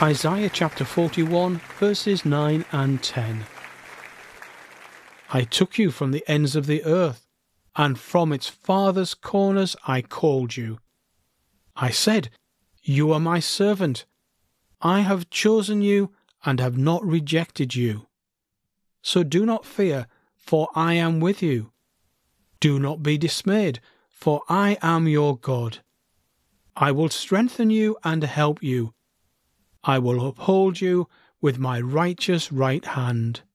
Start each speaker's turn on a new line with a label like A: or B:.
A: Isaiah chapter 41, verses 9 and 10. I took you from the ends of the earth, and from its farthest corners I called you. I said, You are my servant. I have chosen you and have not rejected you. So do not fear, for I am with you. Do not be dismayed, for I am your God. I will strengthen you and help you. I will uphold you with my righteous right hand.